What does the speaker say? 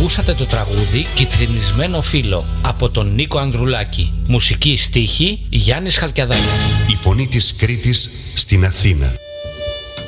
Ακούσατε το τραγούδι «Κιτρινισμένο φύλλο» από τον Νίκο Ανδρουλάκη. Μουσική στίχη Γιάννης Χαλκιαδάκης. Η φωνή της Κρήτης στην Αθήνα.